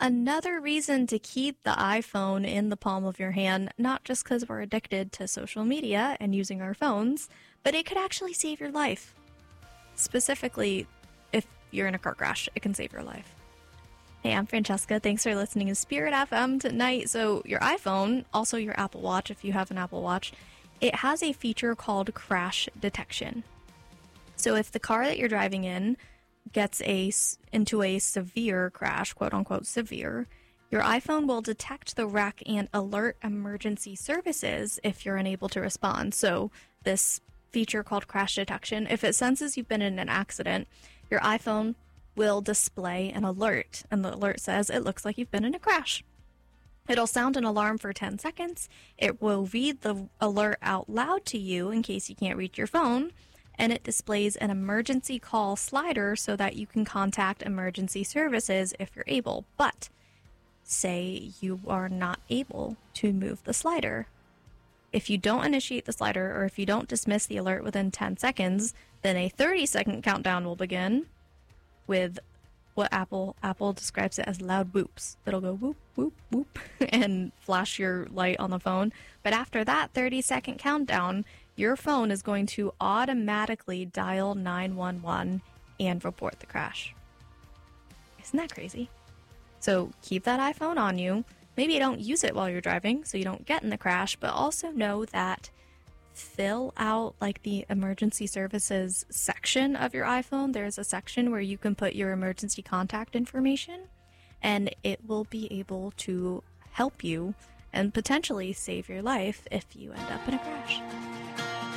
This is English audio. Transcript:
Another reason to keep the iPhone in the palm of your hand, not just because we're addicted to social media and using our phones, but it could actually save your life. Specifically, if you're in a car crash, it can save your life. Hey, I'm Francesca. Thanks for listening to Spirit FM tonight. So your iPhone, also your Apple Watch, if you have an Apple Watch, it has a feature called crash detection. So if the car that you're driving in gets into a severe crash, quote unquote severe, your iPhone will detect the wreck and alert emergency services if you're unable to respond. So this feature called crash detection, if it senses you've been in an accident, your iPhone will display an alert, and the alert says it looks like you've been in a crash. It'll sound an alarm for 10 seconds. It will read the alert out loud to you in case you can't reach your phone, and it displays an emergency call slider so that you can contact emergency services if you're able. But say you are not able to move the slider. If you don't initiate the slider, or if you don't dismiss the alert within 10 seconds, then a 30-second countdown will begin with what Apple describes it as loud whoops. It'll go whoop, whoop, whoop, and flash your light on the phone. But after that 30-second countdown, your phone is going to automatically dial 911 and report the crash. Isn't that crazy? So keep that iPhone on you. Maybe you don't use it while you're driving so you don't get in the crash, but also know that fill out like the emergency services section of your iPhone. There's a section where you can put your emergency contact information, and it will be able to help you and potentially save your life if you end up in a crash.